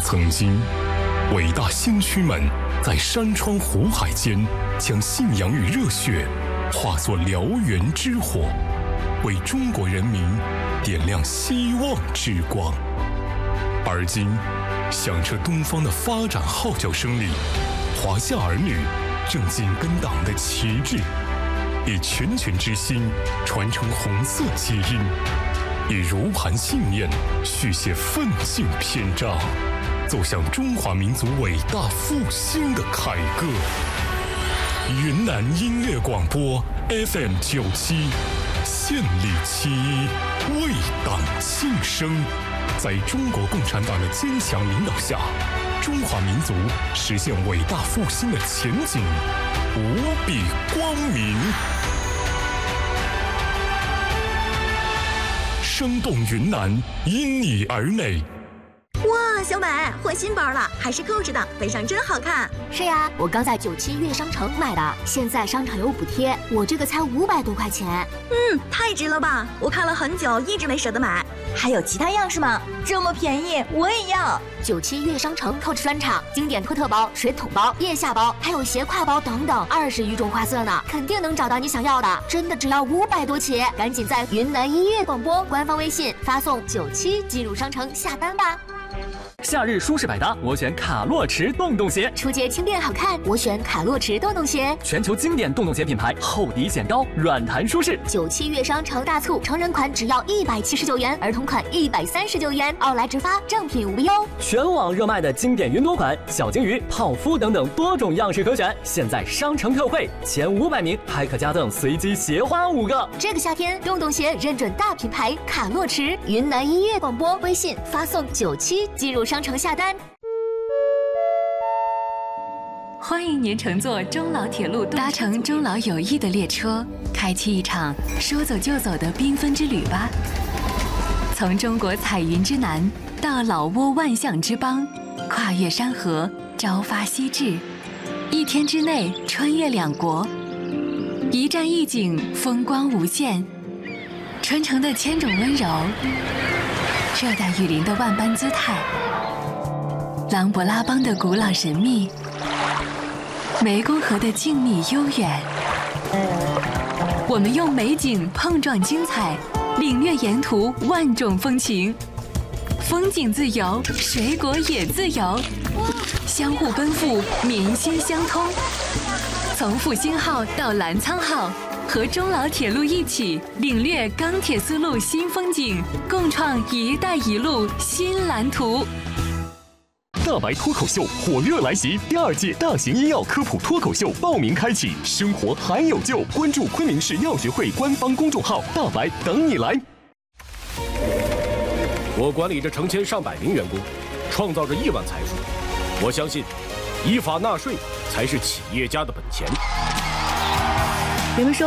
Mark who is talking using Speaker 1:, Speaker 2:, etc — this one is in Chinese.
Speaker 1: 曾经，伟大先驱们在山川湖海间，将信仰与热血化作燎原之火，为中国人民点亮希望之光。而今，响彻东方的发展号角声里，华夏儿女正紧跟党的旗帜，以拳拳之心传承红色基因，以如磐信念续写奋进篇章，走向中华民族伟大复兴的凯歌。云南音乐广播 FM97，献礼71，为党庆生。在中国共产党的坚强领导下，中华民族实现伟大复兴的前景无比光明。生动云南，因你而美。
Speaker 2: 哇，小美换新包了，还是扣着的，背上真好看。
Speaker 3: 是呀，我刚在97悦商城买的，现在商场有补贴，我这个才500多块钱。
Speaker 2: 太值了吧！我看了很久，一直没舍得买。还有其他样式吗？这么便宜，我也要。
Speaker 3: 97悦商城Coach专场，经典托特包、水桶包、腋下包，还有斜挎包等等，20余种花色呢，肯定能找到你想要的。真的只要500多起，赶紧在云南音乐广播官方微信发送97进入商城下单吧。
Speaker 4: 夏日舒适百搭，我选卡洛驰洞洞鞋；
Speaker 3: 出街轻便好看，我选卡洛驰洞洞鞋。
Speaker 4: 全球经典洞洞鞋品牌，厚底显高，软弹舒适。
Speaker 3: 97悦商城大促，成人款只要179元，儿童款139元，奥莱直发，正品无忧。
Speaker 4: 全网热卖的经典云朵款、小金鱼、泡芙等等多种样式可选，现在商城特惠，前500名还可加赠随机鞋花5个。
Speaker 3: 这个夏天，洞洞鞋认准大品牌卡洛驰。云南音乐广播微信发送97进入商城下单。
Speaker 5: 欢迎您乘坐中老铁路，搭乘中老友谊的列车，开启一场说走就走的缤纷之旅吧。从中国彩云之南到老挝万象之邦，跨越山河，朝发夕至，1天之内穿越2国，一站一景，风光无限。传承的千种温柔，热带雨林的万般姿态，琅勃拉邦的古老神秘，湄公河的静谧悠远。我们用美景碰撞精彩，领略沿途万种风情。风景自由，水果也自由，相互奔赴，民心相通。从复兴号到澜沧号，和中老铁路一起领略钢铁丝路新风景，共创“一带一路”新蓝图。
Speaker 1: 大白脱口秀火热来袭，第2届大型医药科普脱口秀报名开启，生活还有救！关注昆明市药学会官方公众号“大白”，等你来。
Speaker 6: 我管理着成千上百名员工，创造着亿万财富。我相信，依法纳税才是企业家的本钱。
Speaker 7: 人们说